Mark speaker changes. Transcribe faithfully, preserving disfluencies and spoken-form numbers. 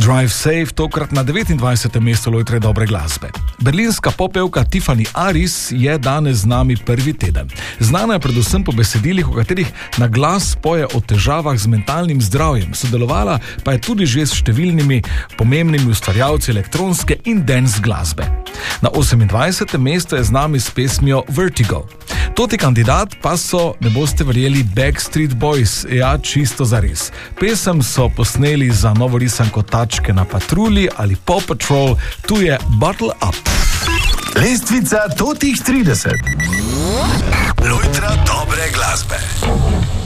Speaker 1: Drive Safe tokrat na devetindvajsetem mestu lojtre dobre glasbe. Berlinska popevka Tiffany Aris je danes z nami prvi teden. Znana je predvsem po besedilih, v katerih na glas poje o težavah z mentalnim zdravjem. Sodelovala pa je tudi že s številnimi pomembnimi ustvarjalci elektronske in dance glasbe. Na osemindvajsetem mestu je z nami s pesmijo Vertigo. Toti kandidat pa so, ne boste verjeli, Backstreet Boys, ja, čisto zares. Pesem so posneli za novorisanko Tačke na patrulji ali Paw Patrol, tu je Bottle Up.
Speaker 2: Lestvica totih trideset. Lojtra dobre glasbe.